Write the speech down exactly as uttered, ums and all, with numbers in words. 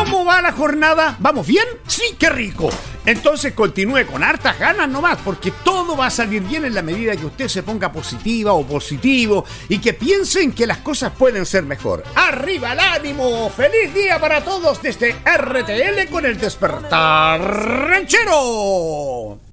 ¿Cómo va la jornada? ¿Vamos bien? Sí, qué rico. Entonces continúe con hartas ganas nomás, porque todo va a salir bien en la medida que usted se ponga positiva o positivo y que piensen que las cosas pueden ser mejor. ¡Arriba el ánimo! ¡Feliz día para todos desde R T L con el Despertar Ranchero!